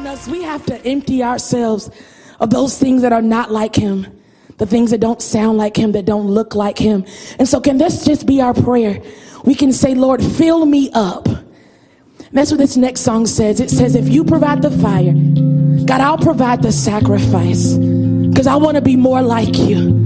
us, we have to empty ourselves of those things that are not like him, the things that don't sound like him, that don't look like him. And so can this just be our prayer? We can say, Lord, fill me up. And that's what this next song says. It says, if you provide the fire, God, I'll provide the sacrifice, because I want to be more like you.